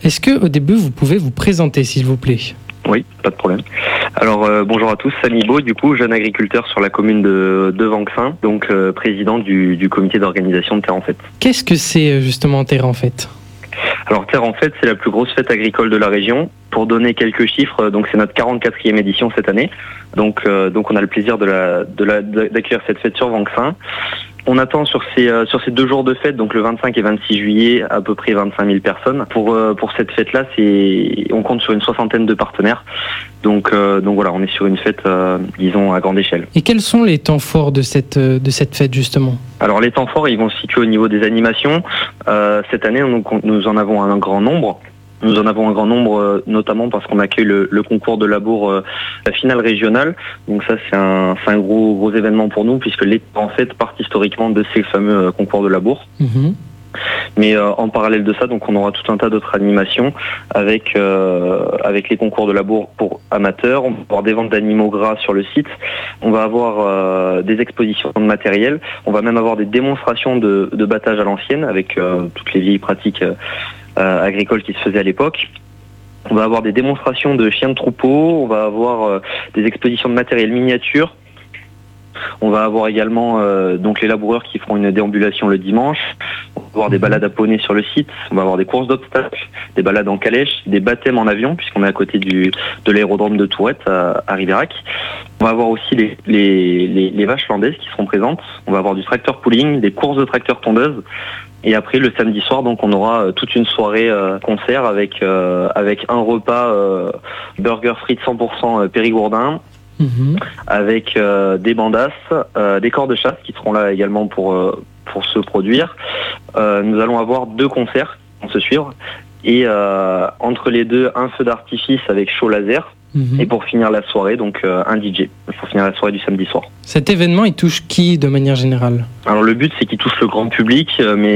Est-ce que au début vous pouvez vous présenter s'il vous plaît? Oui, pas de problème. Alors bonjour à tous, Samy Beau, du coup, jeune agriculteur sur la commune de Vanxin, donc président du comité d'organisation de Terre en Fête. Qu'est-ce que c'est justement Terre en Fête? Alors Terre en Fête, c'est la plus grosse fête agricole de la région. Pour donner quelques chiffres, donc c'est notre 44e édition cette année. Donc on a le plaisir d'accueillir cette fête sur Vanxin. On attend sur ces 2 jours de fête, donc le 25 et 26 juillet, à peu près 25 000 personnes. Pour cette fête-là, on compte sur une 60aine de partenaires. Donc voilà, on est sur une fête, disons, à grande échelle. Et quels sont les temps forts de cette fête justement? Alors les temps forts, ils vont se situer au niveau des animations. Cette année, nous en avons un grand nombre. Nous en avons un grand nombre, notamment parce qu'on accueille le concours de labour, la finale régionale. Donc ça, c'est un gros événement pour nous, puisque les en fait partent historiquement de ces fameux concours de labour. Mmh. Mais en parallèle de ça, donc on aura tout un tas d'autres animations avec les concours de labour pour amateurs. On va avoir des ventes d'animaux gras sur le site. On va avoir des expositions de matériel. On va même avoir des démonstrations de battage à l'ancienne avec toutes les vieilles pratiques agricoles qui se faisaient à l'époque. On va avoir des démonstrations de chiens de troupeau. On va avoir des expositions de matériel miniature. On va avoir également donc les laboureurs qui feront une déambulation le dimanche. On va avoir des balades à poney sur le site. On va avoir des courses d'obstacles, des balades en calèche, des baptêmes en avion puisqu'on est à côté de l'aérodrome de Tourette à Ribérac. On va avoir aussi les vaches landaises qui seront présentes. On va avoir du tracteur pooling, des courses de tracteurs tondeuses. Et après le samedi soir, donc on aura toute une soirée concert avec un repas burger frites 100% Périgourdin. Mmh. Avec des bandasses, des corps de chasse qui seront là également pour se produire. Nous allons avoir 2 concerts qui vont se suivre et entre les deux un feu d'artifice avec show laser. Mmh. Et pour finir la soirée, donc un DJ pour finir la soirée du samedi soir. Cet événement, il touche qui de manière générale? Alors le but, c'est qu'il touche le grand public, mais